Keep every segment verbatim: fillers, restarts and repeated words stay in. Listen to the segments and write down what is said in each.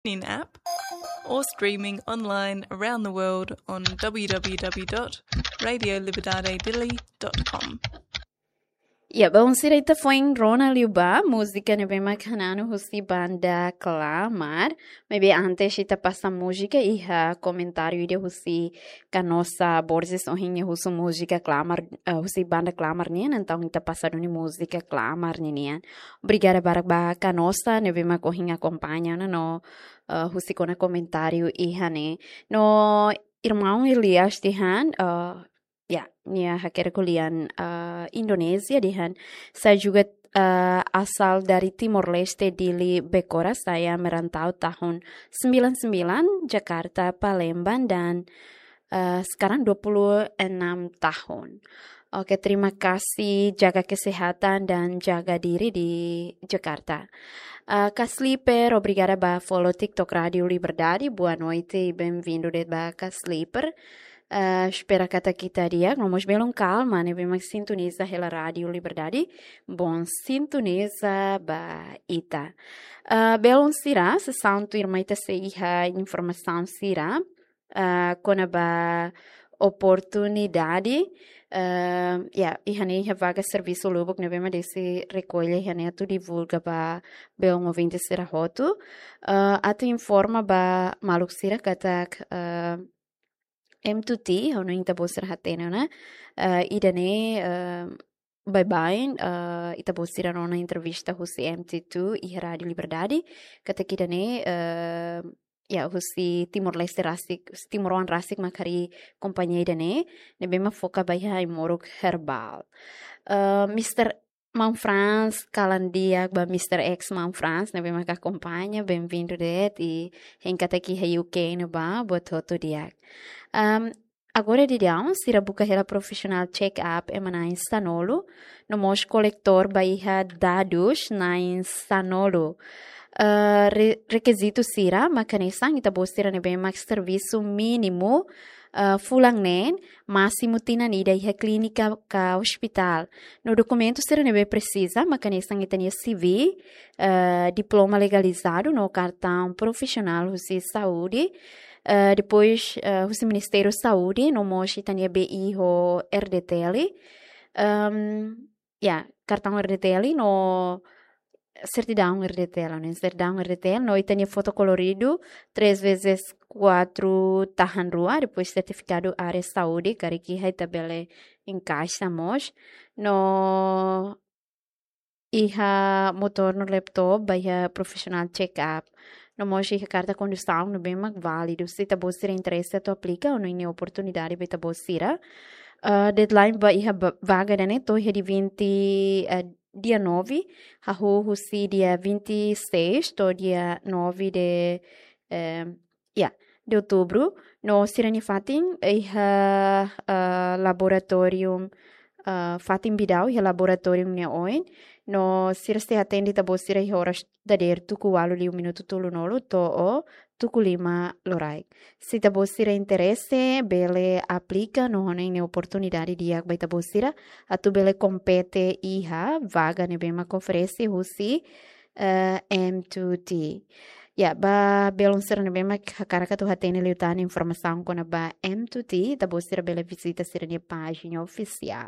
TuneIn app or streaming online around the world on w w w dot radio liberdade dili dot com. Ya, bom, sirita foi em Ronald Yuba, música ne bem macanano, husi banda clamar, maybe antes ita passa música e ha comentário de husi canossa borges ohinha husu música clamar, uh, husi banda clamar nian, então ita passa duni música clamar nian. Obrigada para ba canossa, ne bem macohinha acompanha, no uh, husi kona comentário e hane. No irmão Elias dihan, uh, ya, nia hakera kulian uh, Indonesia dihan. Saya juga uh, asal dari Timor Leste di Bekora. Saya merantau tahun sembilan puluh sembilan Jakarta, Palembang dan uh, sekarang dua puluh enam tahun. Oke, terima kasih, jaga kesehatan dan jaga diri di Jakarta. Uh, Casliper, obrigada ba follow TikTok Radio Liberdade. Boa noite e bem-vindo de ba Casliper. Uh, espera que tá aqui dia, vamos bem um calma, né? Vamos sintonizar a Rádio Liberdade. Bom, sintoniza ba ita. Uh, belum sira, se santo irmã ita se iha informação sira, uh, com a ba oportunidade. Uh, yeah, iha ne iha vaga serviço lobo que nevema desse recolhe iha ne atu divulga ba belum ouvinte sira roto. Uh, atu informa ba maluk sira katak uh, M two T, ono inta bosir hatena, né? Uh, idane uh, bye-bye, uh, ita bosir na entrevista husi M T two e Rádio Liberdade, kata kidane uh, ya husi Timor Leste rasik, Timoran rasik makari kompanhia idane, ne bema foca baiha imorok herbal. Uh, mister Mam Franz, Kalandia, ba mister X Mam Franz, ne bema ka acompanha, bem-vindo det e em kata ki he U K no ba, boa toto diak. Um, agora de dião, se a buca ela profissional check-up é na Sanolo, no mos coletor baiha dados na Sanolo. Uh, re, requisito sira, macanesang ita bostira nebe max serviço mínimo uh, fulang nen, máximo tinanida iha clínica ka hospital. No documento sira nebe precisa, macanesang ita nia C V, uh, diploma legalizado no cartão profissional de saúde. Uh, depois, uh, o Ministério da Saúde, no Moshi, tem B I o R D T L. Um, yeah, cartão R D T L, no certidão R D T L, no certidão R D T L, no tem foto colorido, três vezes quatro tahan rua, depois certificado área saúde, que aqui é tabela encaixamos, no iha motor no laptop, iha profissional check-up. No moshi a carta condução no bem mais válido. Se tá bostira interesse, tu aplica ou não tem oportunidade para bostira. Uh, deadline ba iha vaga da neto iha de vinte uh, dia nove, a hu si dia vinte e seis, to dia nove de uh, yeah, de outubro. No sirani fatin iha uh, laboratorium uh, fatin bidau iha laboratorium ne oin. No sira se atende ta bosira i horas da der tuku walu li un minuto tulu nolu to o tuku lima lorai. Se ta bosira interesse, bele aplica no hone ne oportunidade di ak baita bosira, atu bele compete iha vaga ne bema oferece husi uh, M two T. Ya, ba belum sira ne bema karaka tu hatene liutane informação kona ba M two T, ta bosira bele visita sira ne página oficial.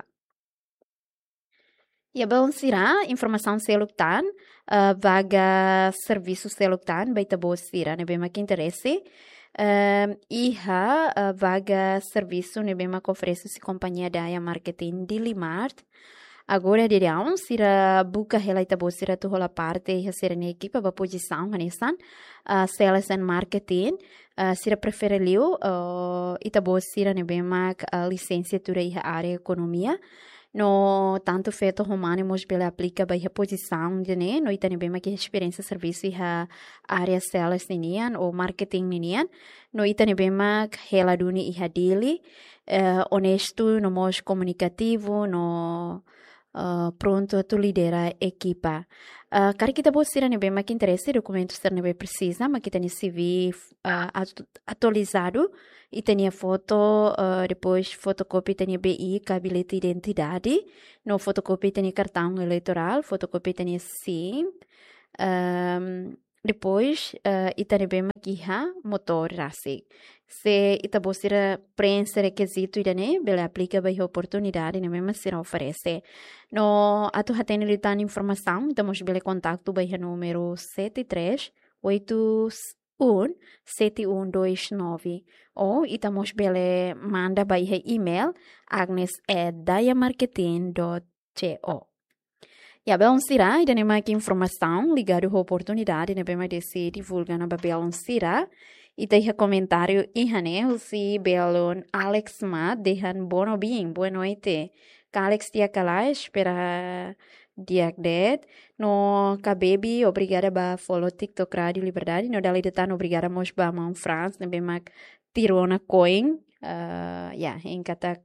Ya, bom, sira, informação seluktan, uh, vaga serviço seluktan, baita boa sira, ne bema que interesse. Uh, iha uh, vaga serviço, ne bema que oferece se companhia da marketing de Limart. Agora, de real, sira buka hela ita boa sira tu rola parte, iha sira ne equipa, ba posição, hanesan, uh, sales and marketing. Uh, sira prefere liu, uh, ita boa sira ne bema uh, licenciatura iha área economia. No tanto feito romano mos bela aplica ba reposição de né no itane bem que experiência serviço e a área sales ninian ou marketing ninian no itane bem que ela duni e a dele uh, honesto no mos comunicativo no uh, pronto a tu lidera equipa uh, cara kita bosira ne bem que interesse documentos ter ne bem precisa mas kita ne C V uh, atualizado e tinha foto, uh, depois fotocópia tinha B I, que bilhete de identidade, no fotocópia tinha cartão eleitoral, fotocópia tinha SIM, um, depois, uh, ita nebema kiha motor rasik. Se ita bosira preenche requisito idane, bele aplica bai oportunidade, nebema será oferece. No, atu hatene litan informação, ita mos bele contacto bai número sete três oito um sete um dois nove. Ou ita mos bele manda bai e-mail agnes at dayamarketing ponto co. Ja, bel sira, ida nema aqui informação ligado à oportunidade, né, bem desse divulga na babel sira. E tem comentário e hane, o si belon Alex Ma, dehan bono bem, boa noite. Ka Alex dia kala, espera dia det. No ka baby, obrigada ba follow TikTok Radio Liberdade, no dali detan obrigada mos ba mão France, né, bem mak tirona coin. Uh, ja, em katak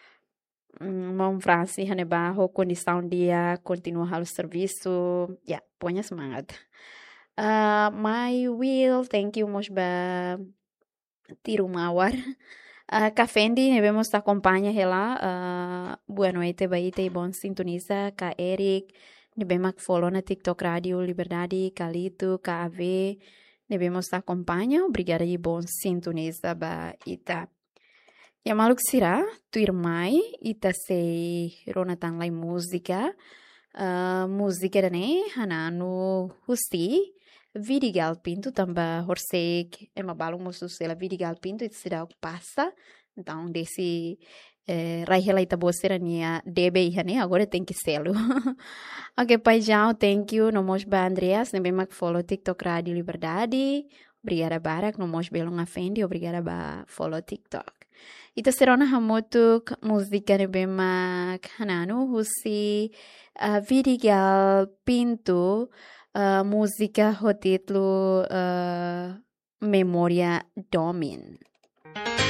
Mão Franci Hanebarro, condição dia, continua o serviço. Yeah, ponha semangat. Uh, my will, thank you, mos ba tiro mawar. Uh, Cafendi, nebemos acompanha ela. Uh, boa noite, baite e bom sintoniza. Ka Eric, nebemak follow na TikTok Radio Liberdade, Calito, Ka Ave, nebemos acompanha. Obrigada e bom sintoniza ba ita. Ya maluk sira, tu irmai, ita se ronatan lai música, uh, música dane, hananu husti, vidigal pinto, tamba horsek, ema balung mosu sela vidigal pinto, ita sira o passa, então desse, eh, raihela ita bosera nia debe ihane, agora tem que selo. Ok, pai jau, thank you, nomos ba Andreas, nebe mak follow TikTok Radio Liberdade, obrigada barak, nomos belong afendi, obrigada ba follow TikTok. Ita serona hamotuk música nebema hananu husi uh, vidigal pintu uh, música ho título uh, Memória Domin.